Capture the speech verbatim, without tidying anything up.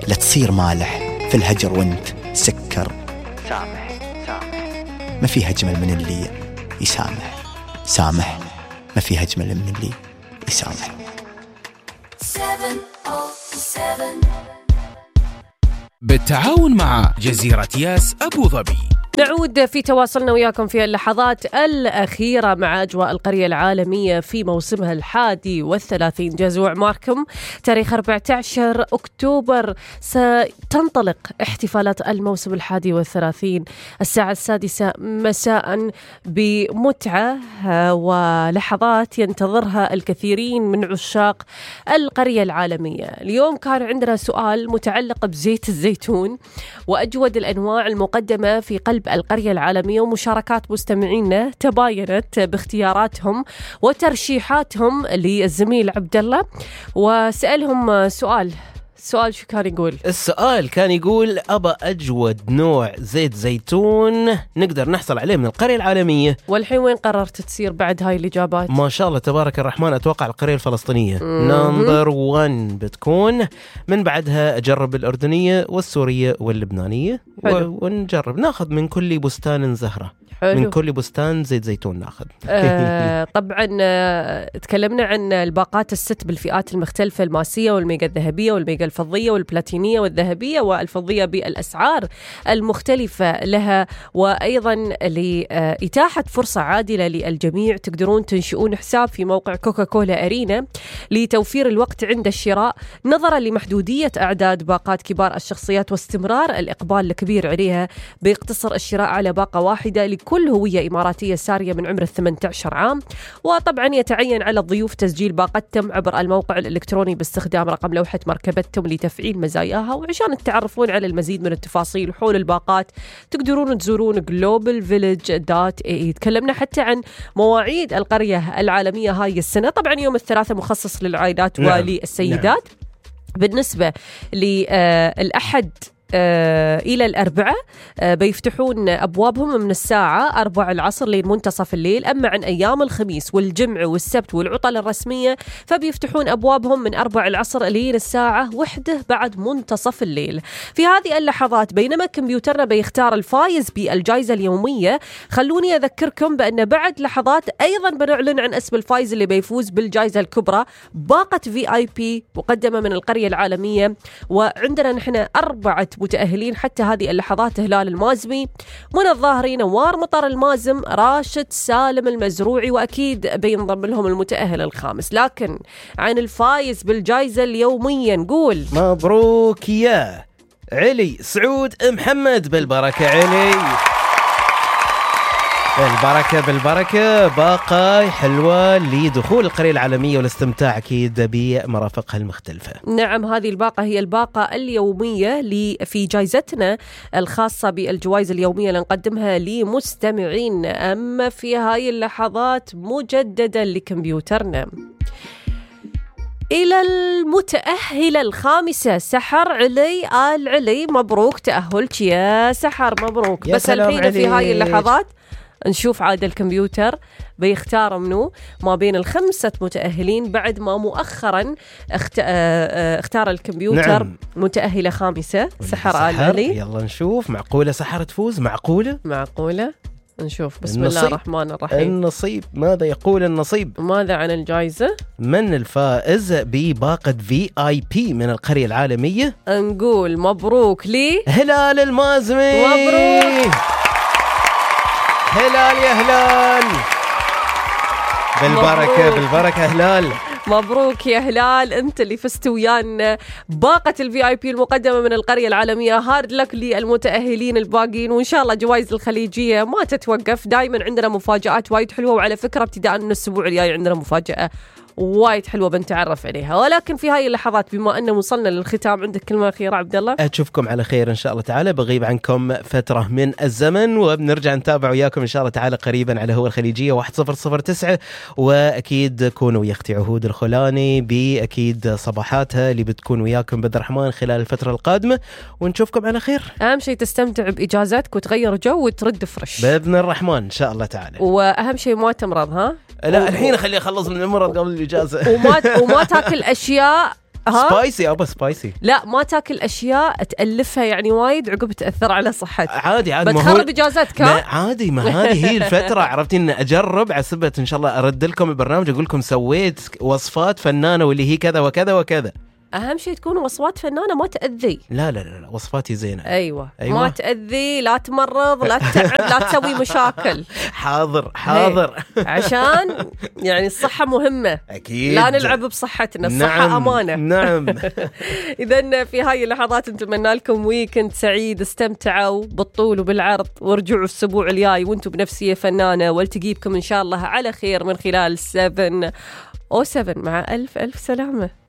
لا تصير مالح في الهجر وانت سكر. سامح سامح ما في أجمل من اللي يسامح. سامح ما في أجمل من اللي يسامح. بالتعاون مع جزيرة ياس أبو ظبي. نعود في تواصلنا وياكم في اللحظات الأخيرة مع أجواء القرية العالمية في موسمها الحادي والثلاثين. جزء أعماركم تاريخ أربعة عشر أكتوبر ستنطلق احتفالات الموسم الحادي والثلاثين الساعة السادسة مساء بمتعة ولحظات ينتظرها الكثيرين من عشاق القرية العالمية. اليوم كان عندنا سؤال متعلق بزيت الزيتون وأجود الأنواع المقدمة في قلب القرية العالمية، ومشاركات مستمعينا تباينت باختياراتهم وترشيحاتهم للزميل عبد الله، وسألهم سؤال السؤال شو كان يقول؟ السؤال كان يقول أبا أجود نوع زيت زيتون نقدر نحصل عليه من القرية العالمية. والحين وين قررت تصير بعد هاي الإجابات؟ ما شاء الله تبارك الرحمن، أتوقع القرية الفلسطينية نمبر وان بتكون، من بعدها أجرب الأردنية والسورية واللبنانية و... ونجرب ناخذ من كل بستان زهرة. حلو. من كل بستان زيت زيتون ناخذ. آه طبعا آه تكلمنا عن الباقات الست بالفئات المختلفة، الماسية والميجا الذهبية والميجا الفضية والبلاتينية والذهبية والفضية بالأسعار المختلفة لها، وأيضا لإتاحة فرصة عادلة للجميع تقدرون تنشئون حساب في موقع كوكاكولا أرينا لتوفير الوقت عند الشراء نظرا لمحدودية أعداد باقات كبار الشخصيات واستمرار الإقبال الكبير عليها. بيقتصر الشراء على باقة واحدة لكل هوية إماراتية سارية من عمر ثمانية عشر عام، وطبعا يتعين على الضيوف تسجيل باقتهم عبر الموقع الإلكتروني باستخدام رقم لوحة مركبتهم لتفعيل مزاياها. وعشان تتعرفون على المزيد من التفاصيل حول الباقات تقدرون تزورون جلوبال فيليج دوت إيه إي. تكلمنا حتى عن مواعيد القرية العالمية هاي السنة، طبعا يوم الثلاثاء مخصص للعائلات نعم. وللسيدات نعم. بالنسبة للأحد آه إلى الأربعة آه بيفتحون أبوابهم من الساعة أربعة العصر لمنتصف الليل. أما عن أيام الخميس والجمعة والسبت والعطل الرسمية فبيفتحون أبوابهم من أربعة العصر لين الساعة واحدة بعد منتصف الليل. في هذه اللحظات بينما كمبيوترنا بيختار الفايز بالجائزة اليومية، خلوني أذكركم بأن بعد لحظات أيضا بنعلن عن اسم الفايز اللي بيفوز بالجائزة الكبرى، باقة في آي بي مقدمة من القرية العالمية. وعندنا نحن أربعة متأهلين حتى هذه اللحظات: هلال المازمي، منى الظاهري، نوار مطر المازم، راشد سالم المزروعي، وأكيد بينضم لهم المتأهل الخامس. لكن عن الفايز بالجائزة اليومية نقول مبروك يا علي سعود محمد. بالبركة علي، بالبركة بالبركة. باقة حلوة لدخول القرية العالمية والاستمتاع أكيد بمرافقها المختلفة. نعم، هذه الباقة هي الباقة اليومية في جائزتنا الخاصة بالجوائز اليومية اللي نقدمها لمستمعين. أما في هاي اللحظات مجددا لكمبيوترنا إلى المتأهلة الخامسة سحر علي آل علي. مبروك تأهلك يا سحر، مبروك. بس الحين عليك. في هاي اللحظات نشوف عاد الكمبيوتر بيختار منه ما بين الخمسة متأهلين بعد ما مؤخرا اخت... اختار الكمبيوتر نعم. متأهلة خامسة سحر آل علي. يلا نشوف، معقولة سحر تفوز؟ معقولة؟ معقولة نشوف. بسم النصيب. الله الرحمن الرحيم. النصيب، ماذا يقول النصيب؟ ماذا عن الجائزة؟ من الفائز بباقة في آي بي من القرية العالمية؟ نقول مبروك لي هلال المازمي. مبروك هلال يا هلال، بالبركة مبروك. بالبركة هلال، مبروك يا هلال، انت اللي فزت ويانا باقة الفي اي بي المقدمة من القرية العالمية. هارد لك للمتأهلين الباقين، وان شاء الله جوائز الخليجية ما تتوقف، دائما عندنا مفاجآت وايد حلوة. وعلى فكرة ابتداء من الاسبوع الجاي عندنا مفاجأة وايد حلوة بنتعرف عليها. ولكن في هاي اللحظات بما أنه وصلنا للختام، عندك كلمة أخيرة عبد الله؟ أشوفكم على خير إن شاء الله تعالى. بغيب عنكم فترة من الزمن وبنرجع نتابع وياكم إن شاء الله تعالى قريبا على هو الخليجية واحد صفر صفر تسعة. وأكيد كونوا ويا أختي عهود الخلاني بأكيد صباحاتها اللي بتكون وياكم بدر رحمن خلال الفترة القادمة، ونشوفكم على خير. أهم شيء تستمتع بإجازتك وتغير جو وترد فرش بإذن الرحمن إن شاء الله تعالى. وأهم شيء ما تمرض. ها لا و... الحين خليه أخلص من المرض قبل الإجازة. وما وما تاكل أشياء ها؟ سبايسي ابا سبايسي. لا ما تاكل اشياء تالفها يعني وايد عقب تاثر على صحتك. عادي عادي، ما هو بتخرب اجازتك. ما ها؟ عادي، ما هذه هي الفتره عرفتي ان اجرب عسبة ان شاء الله ارد لكم البرنامج اقول لكم سويت وصفات فنانه واللي هي كذا وكذا وكذا. اهم شيء تكون وصفات فنانه ما تاذي. لا لا لا, لا. وصفاتي زينه. أيوة. أيوة. ما تاذي، لا تمرض، لا تتعب، لا تسوي مشاكل. حاضر حاضر. عشان يعني الصحه مهمه، اكيد لا نلعب بصحتنا، الصحه نعم. امانه. نعم. إذن في هاي اللحظات نتمنى لكم ويكند سعيد، استمتعوا بالطول وبالعرض، وارجعوا الأسبوع الجاي وانتم بنفسية فنانة، والتقي بكم إن شاء الله على خير من خلال سبعة أو سبعة. مع ألف ألف سلامة.